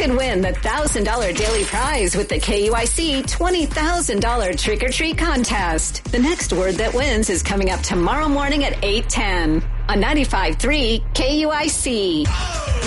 could win the $1,000 daily prize with the KUIC $20,000 Trick or Treat contest. The next word that wins is coming up tomorrow morning at 8:10 on 95.3 KUIC.